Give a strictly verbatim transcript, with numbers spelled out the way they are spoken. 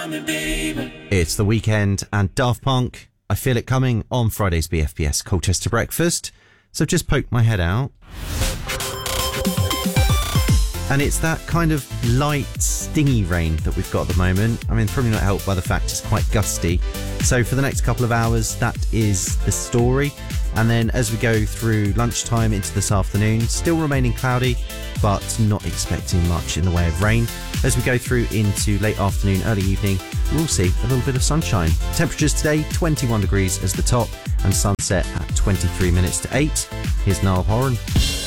coming, baby. It's the weekend and Daft Punk, I Feel It Coming on Friday's B F B S Colchester Breakfast. So just poked my head out. And it's that kind of light, stingy rain that we've got at the moment. I mean, probably not helped by the fact it's quite gusty. So for the next couple of hours, that is the story. And then as we go through lunchtime into this afternoon, still remaining cloudy, but not expecting much in the way of rain. As we go through into late afternoon, early evening, we'll see a little bit of sunshine. Temperatures today, twenty-one degrees as the top, and sunset at twenty-three minutes to eight. Here's Niall Horan.